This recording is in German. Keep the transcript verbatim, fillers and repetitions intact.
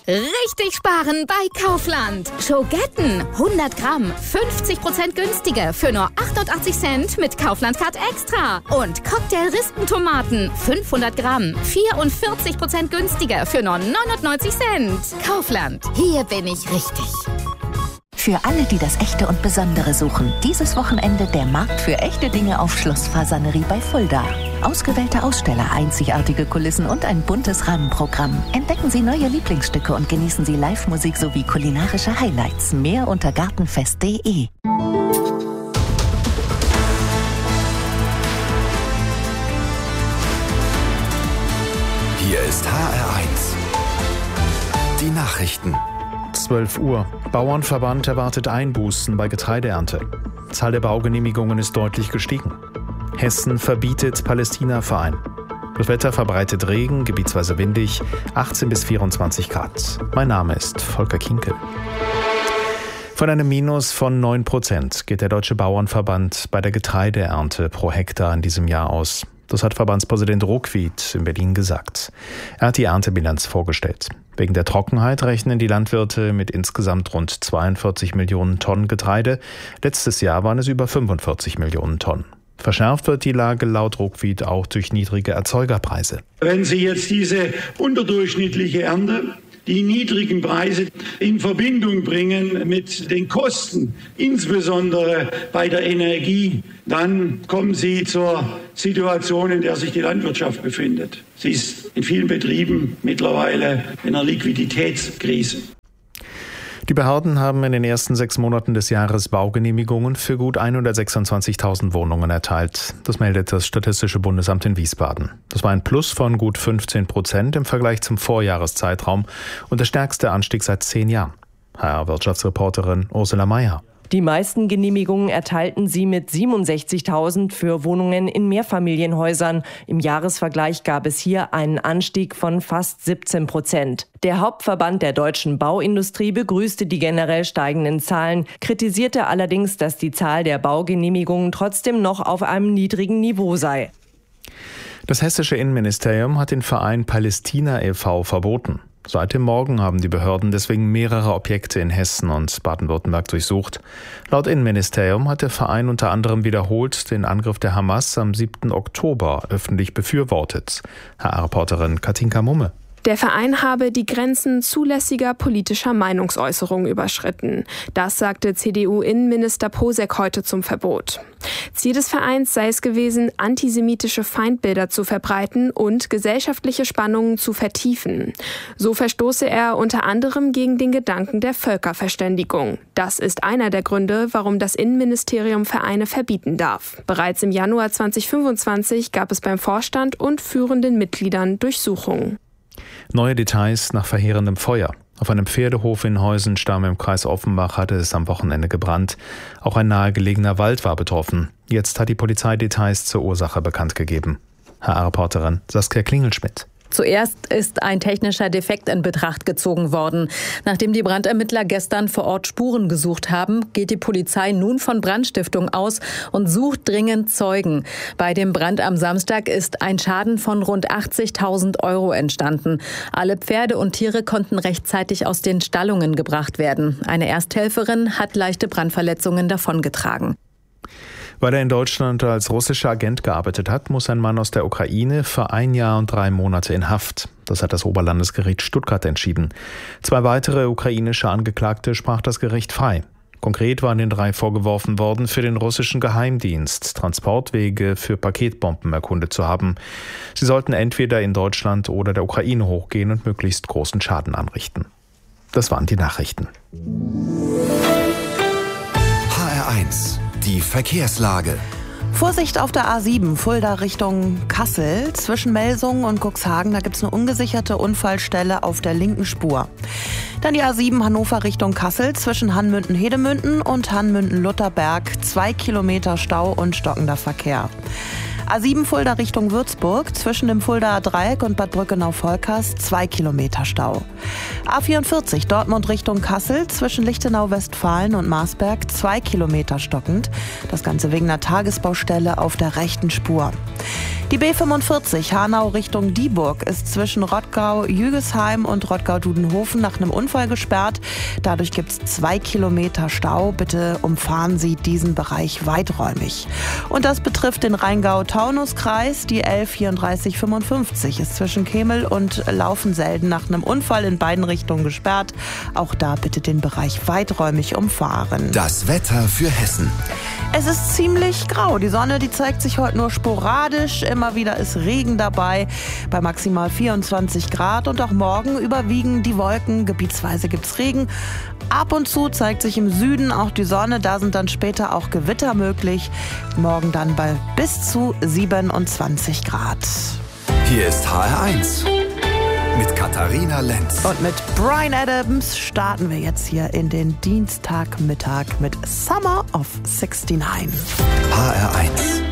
Richtig sparen bei Kaufland. Schogetten hundert Gramm, fünfzig Prozent günstiger für nur achtundachtzig Cent mit Kaufland Card Extra. Und Cocktail-Rispentomaten fünfhundert Gramm, vierundvierzig Prozent günstiger für nur neunundneunzig Cent. Kaufland, hier bin ich richtig. Für alle, die das Echte und Besondere suchen, dieses Wochenende der Markt für echte Dinge auf Schloss Fasanerie bei Fulda. Ausgewählte Aussteller, einzigartige Kulissen und ein buntes Rahmenprogramm. Entdecken Sie neue Lieblingsstücke und genießen Sie Live-Musik sowie kulinarische Highlights. Mehr unter gartenfest punkt de. Hier ist H R eins. Die Nachrichten. zwölf Uhr. Bauernverband erwartet Einbußen bei Getreideernte. Zahl der Baugenehmigungen ist deutlich gestiegen. Hessen verbietet Palästina-Verein. Das Wetter verbreitet Regen, gebietsweise windig, achtzehn bis vierundzwanzig Grad. Mein Name ist Volker Kinkel. Von einem Minus von neun Prozent geht der Deutsche Bauernverband bei der Getreideernte pro Hektar in diesem Jahr aus. Das hat Verbandspräsident Ruckwied in Berlin gesagt. Er hat die Erntebilanz vorgestellt. Wegen der Trockenheit rechnen die Landwirte mit insgesamt rund zweiundvierzig Millionen Tonnen Getreide. Letztes Jahr waren es über fünfundvierzig Millionen Tonnen. Verschärft wird die Lage laut Ruckwied auch durch niedrige Erzeugerpreise. Wenn Sie jetzt diese unterdurchschnittliche Ernte, die niedrigen Preise in Verbindung bringen mit den Kosten, insbesondere bei der Energie, dann kommen Sie zur Situation, in der sich die Landwirtschaft befindet. Sie ist in vielen Betrieben mittlerweile in einer Liquiditätskrise. Die Behörden haben in den ersten sechs Monaten des Jahres Baugenehmigungen für gut hundertsechsundzwanzigtausend Wohnungen erteilt. Das meldet das Statistische Bundesamt in Wiesbaden. Das war ein Plus von gut fünfzehn Prozent im Vergleich zum Vorjahreszeitraum und der stärkste Anstieg seit zehn Jahren. H R-Wirtschaftsreporterin Ursula Mayer. Die meisten Genehmigungen erteilten sie mit siebenundsechzigtausend für Wohnungen in Mehrfamilienhäusern. Im Jahresvergleich gab es hier einen Anstieg von fast siebzehn Prozent. Der Hauptverband der deutschen Bauindustrie begrüßte die generell steigenden Zahlen, kritisierte allerdings, dass die Zahl der Baugenehmigungen trotzdem noch auf einem niedrigen Niveau sei. Das hessische Innenministerium hat den Verein Palästina e V verboten. Seit dem Morgen haben die Behörden deswegen mehrere Objekte in Hessen und Baden-Württemberg durchsucht. Laut Innenministerium hat der Verein unter anderem wiederholt den Angriff der Hamas am siebten Oktober öffentlich befürwortet. H R-Reporterin Katinka Mumme. Der Verein habe die Grenzen zulässiger politischer Meinungsäußerung überschritten. Das sagte C D U-Innenminister Posek heute zum Verbot. Ziel des Vereins sei es gewesen, antisemitische Feindbilder zu verbreiten und gesellschaftliche Spannungen zu vertiefen. So verstoße er unter anderem gegen den Gedanken der Völkerverständigung. Das ist einer der Gründe, warum das Innenministerium Vereine verbieten darf. Bereits im Januar zweitausendfünfundzwanzig gab es beim Vorstand und führenden Mitgliedern Durchsuchungen. Neue Details nach verheerendem Feuer. Auf einem Pferdehof in Heusenstamm im Kreis Offenbach hatte es am Wochenende gebrannt. Auch ein nahegelegener Wald war betroffen. Jetzt hat die Polizei Details zur Ursache bekannt gegeben. H R-Reporterin Saskia Klingelschmidt. Zuerst ist ein technischer Defekt in Betracht gezogen worden. Nachdem die Brandermittler gestern vor Ort Spuren gesucht haben, geht die Polizei nun von Brandstiftung aus und sucht dringend Zeugen. Bei dem Brand am Samstag ist ein Schaden von rund achtzigtausend Euro entstanden. Alle Pferde und Tiere konnten rechtzeitig aus den Stallungen gebracht werden. Eine Ersthelferin hat leichte Brandverletzungen davongetragen. Weil er in Deutschland als russischer Agent gearbeitet hat, muss ein Mann aus der Ukraine für ein Jahr und drei Monate in Haft. Das hat das Oberlandesgericht Stuttgart entschieden. Zwei weitere ukrainische Angeklagte sprach das Gericht frei. Konkret waren den drei vorgeworfen worden, für den russischen Geheimdienst Transportwege für Paketbomben erkundet zu haben. Sie sollten entweder in Deutschland oder der Ukraine hochgehen und möglichst großen Schaden anrichten. Das waren die Nachrichten. H R eins. Die Verkehrslage. Vorsicht auf der A sieben, Fulda Richtung Kassel. Zwischen Melsungen und Cuxhagen, da gibt es eine ungesicherte Unfallstelle auf der linken Spur. Dann die A sieben Hannover Richtung Kassel, zwischen Hanmünden-Hedemünden und Hanmünden-Lutherberg. Zwei Kilometer Stau und stockender Verkehr. A sieben Fulda Richtung Würzburg, zwischen dem Fuldaer Dreieck und Bad Brückenau-Volkers, zwei Kilometer Stau. A vierundvierzig Dortmund Richtung Kassel, zwischen Lichtenau-Westfalen und Marsberg, zwei Kilometer stockend. Das Ganze wegen einer Tagesbaustelle auf der rechten Spur. Die B fünfundvierzig Hanau Richtung Dieburg ist zwischen Rottgau-Jügesheim und Rottgau-Dudenhofen nach einem Unfall gesperrt. Dadurch gibt es zwei Kilometer Stau. Bitte umfahren Sie diesen Bereich weiträumig. Und das betrifft den Rheingau-Taunus-Kreis. Die L vierunddreißig fünfundfünfzig ist zwischen Kemel und Laufenselden nach einem Unfall in beiden Richtungen gesperrt. Auch da bitte den Bereich weiträumig umfahren. Das Wetter für Hessen. Es ist ziemlich grau. Die Sonne, die zeigt sich heute nur sporadisch. Immer wieder ist Regen dabei bei maximal vierundzwanzig Grad. Und auch morgen überwiegen die Wolken. Gebietsweise gibt's Regen. Ab und zu zeigt sich im Süden auch die Sonne. Da sind dann später auch Gewitter möglich. Morgen dann bei bis zu siebenundzwanzig Grad. Hier ist H R eins mit Katharina Lenz. Und mit Bryan Adams starten wir jetzt hier in den Dienstagmittag mit Summer of sixty-nine. H R eins.